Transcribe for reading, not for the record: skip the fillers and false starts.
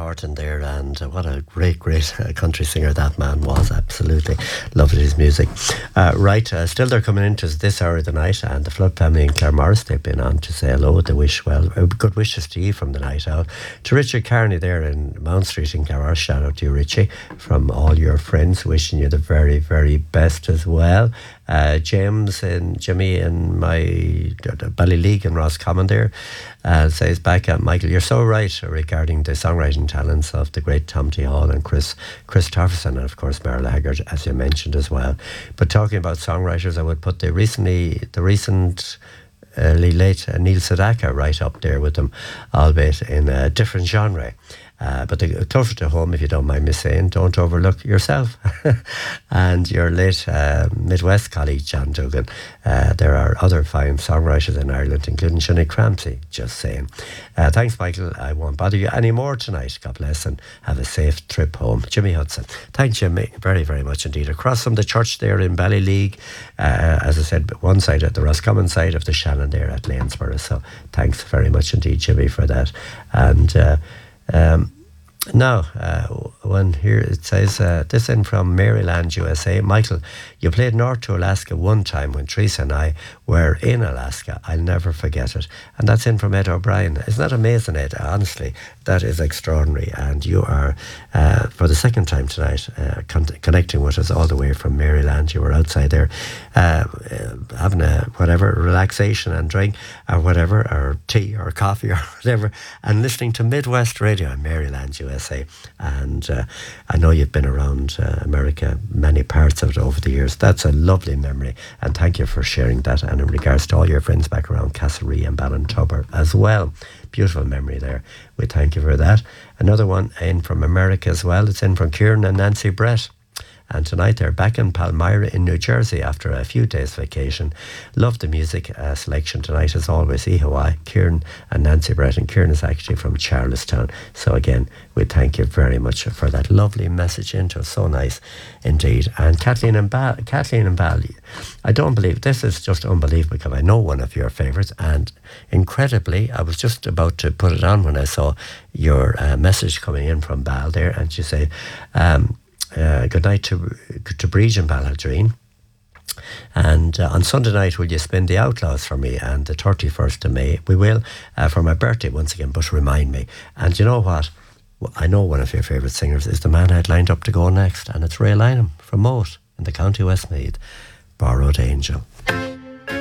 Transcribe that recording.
Horton there, and what a great country singer that man was. Absolutely loved his music. Still they're coming into this hour of the night, and the Flood family in Claremorris, they've been on to say hello. They wish good wishes to you from the night out. To Richard Carney there in Mount Street in Claremorris, shout out to you, Richie, from all your friends, wishing you the very, very best as well. James and Jimmy in my Ballyleague in Roscommon there says back at Michael, you're so right regarding the songwriting talents of the great Tom T. Hall and Chris Tofferson, and of course Merle Haggard, as you mentioned as well. But talking about songwriters, I would put the recently late Neil Sedaka right up there with them, albeit in a different genre. But closer to home, if you don't mind me saying, don't overlook yourself and your late Midwest colleague John Duggan. There are other fine songwriters in Ireland, including Sinead Crampsey, just saying. Thanks, Michael. I won't bother you anymore tonight. God bless, and have a safe trip home. Jimmy Hudson. Thanks, Jimmy, very, very much indeed. Across from the church there in Ballyleague, as I said, one side at the Roscommon side of the Shannon there at Lanesborough. So thanks very much indeed, Jimmy, for that. And now, one here, it says, this in from Maryland, USA. Michael, you played North to Alaska one time when Teresa and I were in Alaska. I'll never forget it. And that's in from Ed O'Brien. Isn't that amazing, Ed? Honestly, that is extraordinary. And you are, for the second time tonight, connecting with us all the way from Maryland. You were outside there having a relaxation and drink or whatever, or tea or coffee or whatever, and listening to Midwest Radio in Maryland, USA. And I know you've been around America, many parts of it over the years. That's a lovely memory, and thank you for sharing that. And in regards to all your friends back around Castlerea and Ballintubber as well, beautiful memory there. We thank you for that. Another one in from America as well. It's in from Kieran and Nancy Brett. And tonight they're back in Palmyra in New Jersey after a few days vacation. Love the music selection tonight as always. Hawaii, Kieran and Nancy Brett. And Kieran is actually from Charlestown. So again, we thank you very much for that lovely message into us. So nice indeed. And Kathleen and Bal, I don't believe, this is just unbelievable because I know one of your favourites, and incredibly, I was just about to put it on when I saw your message coming in from Bal there, and she said, good night to Breach and Balladreen. And on Sunday night, will you spin the Outlaws for me? And the 31st of May, we will, for my birthday once again, but remind me. And you know what? I know one of your favourite singers is the man I'd lined up to go next, and it's Ray Lynham from Moat in the County Westmeath, Borrowed Angel.